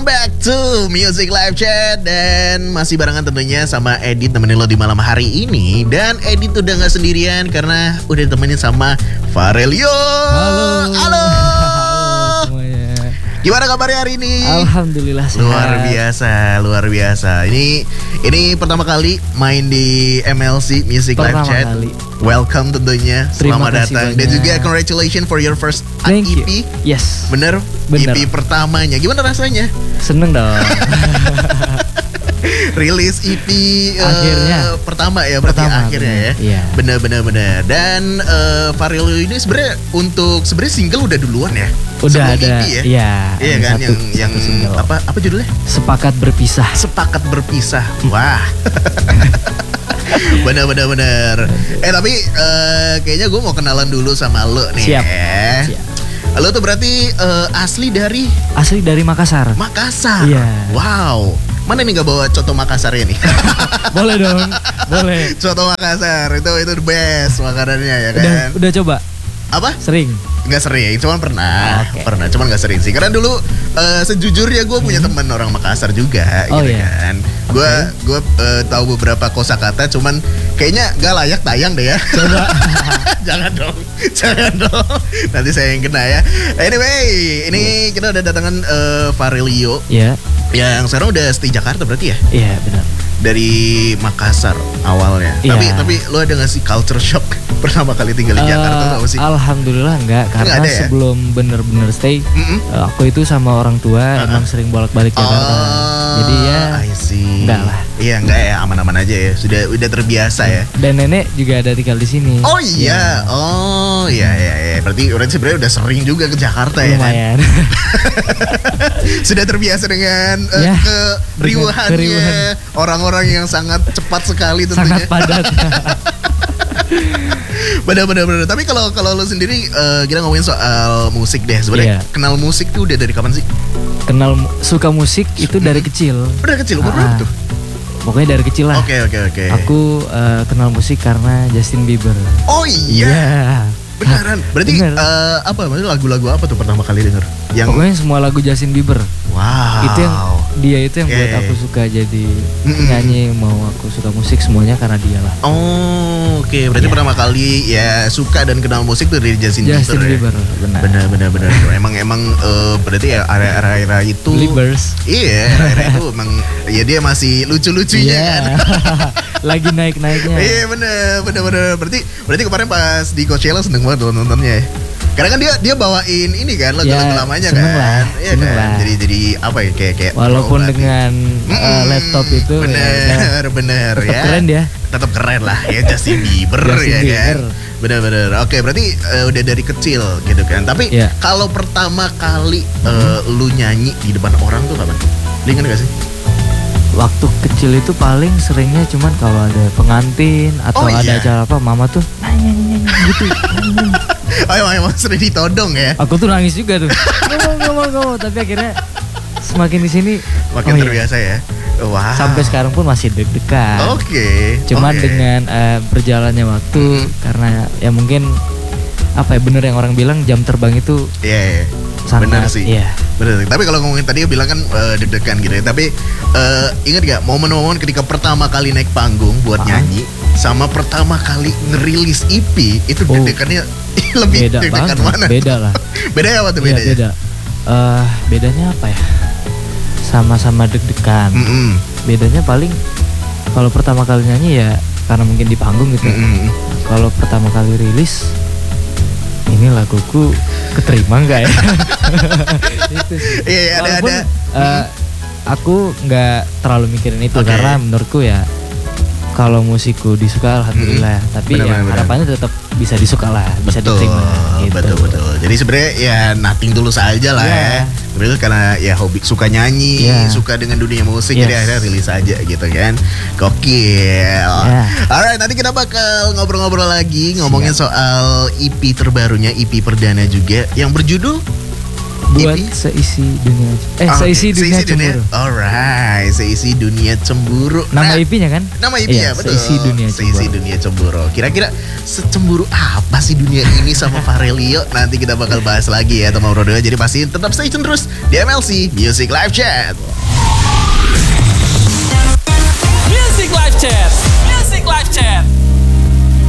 back to Music Live Chat. Dan masih barengan tentunya sama Edit nemenin lo di malam hari ini. Dan Edit udah gak sendirian karena udah ditemenin sama Farelio. Halo. Halo. Semuanya. Gimana kabarnya hari ini? Alhamdulillah sehat. Luar biasa. Ini pertama kali main di MLC Music Live Chat. Kali. Welcome tentunya. Terima Selamat kasih datang. banyak. Dan juga congratulations for your first Thank EP. you. Yes. Bener? Bener. EP pertamanya. Gimana rasanya? Seneng dong. Rilis EP Akhirnya. pertama ya berarti akhirnya ya. Iya. Bener. Dan Farelio ini sebenarnya untuk single udah duluan ya. Udah Sebelum ada. EP ya. Iya. Kan satu yang single. apa judulnya? Sepakat berpisah. Sepakat berpisah. Wah. Bener. Tapi kayaknya gue mau kenalan dulu sama lo nih. Siap. Ya. Lo tuh berarti asli dari Makassar. Makassar. Iya. Wow. Mana nih gak bawa coto Makassar ini? Boleh dong. Boleh. Coto Makassar itu the best makanannya ya kan. Udah coba? Apa? Sering. Nggak sering, cuman pernah, Okay. cuman nggak sering sih. Karena dulu sejujurnya gue punya teman orang Makassar juga, Oh, gitu iya. kan. Gue tahu beberapa kosakata, cuman kayaknya nggak layak tayang deh ya. Coba. jangan dong. Nanti saya yang kena ya. Anyway, ini kita udah datangan Farelio Iya. yang sekarang udah stay Jakarta berarti ya. Iya benar. Dari Makassar awalnya. Iya. Tapi lo ada gak sih culture shock pertama kali tinggal di Jakarta tau sih? Alhamdulillah enggak, karena Nggak ada ya? sebelum bener-bener stay, aku itu sama orang tua emang sering bolak-balik Jakarta. Jadi ya I see. enggak lah. Iya enggak ya, aman-aman aja ya. Udah terbiasa ya. Dan nenek juga ada tinggal di sini. Oh iya. Oh iya. Berarti sebenarnya udah sering juga ke Jakarta ya kan? Lumayan. Sudah terbiasa dengan Ya, keriuhannya keriuhan. orang-orang yang sangat cepat sekali tentunya. Sangat padat. Bener. Tapi kalau lo sendiri kita ngomongin soal musik deh. Sebenarnya Iya. kenal musik tuh udah dari kapan sih? Suka musik itu dari kecil. Udah kecil, umur berapa tuh? Pokoknya dari kecil lah. Oke. Aku kenal musik karena Justin Bieber. Oh iya. Iya. Beneran. Berarti Bener. apa? Maksudnya lagu-lagu apa tuh pertama kali denger? Yang Pokoknya semua lagu Justin Bieber. wow. Dia itu yang buat Oke. aku suka jadi nyanyi, mau aku suka musik semuanya karena dia lah. Oh, oke. Berarti Iya. pertama kali ya suka dan kenal musik tuh dari Justin Justin Bieber. Bieber, Ya? benar. Bener. Emang berarti ya era itu. Beliebers. Iya, era itu emang ya dia masih lucu-lucunya kan. Iya. Lagi naik-naiknya. Iya bener. Berarti kemarin pas di Coachella seneng banget tuh nontonnya. Karena kan dia bawain ini kan lagu-lagu Ya, lamanya seneng kan. lah, Iya seneng kan. lah. Jadi apa ya kayak Walaupun throwback. dengan laptop itu bener tetap ya. keren dia. Tetap keren lah ya Justin Bieber Justin ya kan. Bieber. Bener. Oke, berarti udah dari kecil gitu kan. Tapi Iya. kalau pertama kali lu nyanyi di depan orang tuh kapan? Lu ingat gak sih? Waktu kecil itu paling seringnya cuman kalau ada pengantin atau Oh, ada iya. acara apa, mama tuh nyanyi gitu. Oh emang sering ditodong ya. Aku tuh nangis juga tuh. Gak mau. Tapi akhirnya semakin di sini Makin oh iya. terbiasa ya. Wah. Sampai sekarang pun masih deg-degan. Oke. Cuman oke. dengan berjalannya waktu, karena ya mungkin apa ya, bener yang orang bilang jam terbang itu Iya. sangat. Bener sih. Iya. Bener. Tapi kalau ngomongin tadi bilang kan deg-degan gitu ya. Tapi ingat gak momen-momen ketika pertama kali naik panggung buat nyanyi sama pertama kali ngerilis EP itu Oh. deg-degannya lebih Beda deg-degan banget. mana? Beda lah. Beda ya apa tuh Iya, bedanya? beda. Bedanya apa ya? Sama-sama deg-degan. Mm-mm. Bedanya paling kalau pertama kali nyanyi ya karena mungkin di panggung gitu. Mm-mm. Kalau pertama kali rilis, ini laguku keterima nggak ya? Itu sih. Iya, Walaupun, ada. aku nggak terlalu mikirin itu Oke. karena menurutku ya kalau musikku disuka alhamdulillah. Tapi ya Benar. harapannya tetap bisa disuka lah, bisa diterima. Gitu. Betul. Jadi sebenarnya ya nothing tulus aja lah ya. Iya. Sebenarnya karena ya hobi suka nyanyi, Iya. suka dengan dunia musik, Yes. jadi akhirnya rilis aja gitu kan. Gokil. Iya. Alright, nanti kita bakal ngobrol-ngobrol lagi ngomongin soal EP terbarunya, EP perdana juga yang berjudul Buat EP? seisi dunia. Oh, seisi oke. dunia cemburu. Alright, seisi dunia cemburu. Nama Nah, EP-nya kan? nama IP Iya, ya, betul. Seisi dunia cemburu. Seisi dunia cemburu. Kira-kira secemburu apa sih dunia ini sama Farelio? Nanti kita bakal bahas lagi ya teman Bro. Jadi pastiin tetap stay tune terus di MLC Music Live Chat.